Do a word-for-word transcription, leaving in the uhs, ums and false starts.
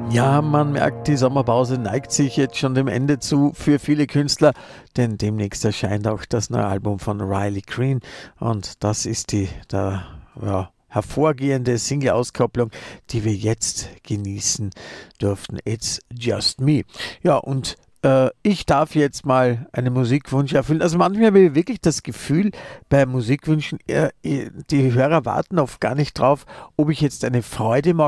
Ja, man merkt, die Sommerpause neigt sich jetzt schon dem Ende zu für viele Künstler, denn demnächst erscheint auch das neue Album von Riley Green und das ist die der, ja, hervorgehende Single-Auskopplung, die wir jetzt genießen dürften. It's Just Me. Ja, und äh, ich darf jetzt mal einen Musikwunsch erfüllen. Also manchmal habe ich wirklich das Gefühl, bei Musikwünschen, äh, äh, die Hörer warten oft gar nicht drauf, ob ich jetzt eine Freude mache